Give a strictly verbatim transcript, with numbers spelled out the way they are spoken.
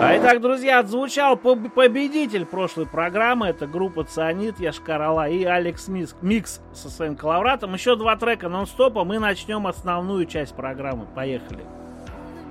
А итак, друзья, отзвучал победитель прошлой программы. Это группа Цианид, Яшкар-Ола и Алекс Микс, Микс со своим коловратом. Еще два трека нон-стопа. Мы начнем основную часть программы. Поехали.